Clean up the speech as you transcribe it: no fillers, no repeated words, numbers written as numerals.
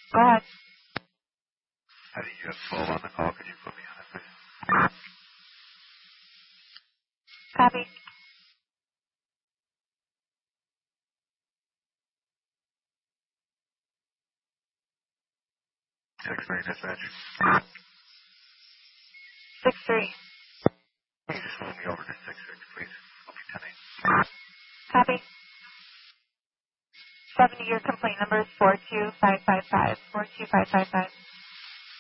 Go ahead. How do you have 12 on the call? Could you put me on it, please? Copy. 6-3 dispatch. 6-3. Can you just move me over to 6-6, please? I'll be 10-8. Copy. 70, your complaint number is 42555. 42555.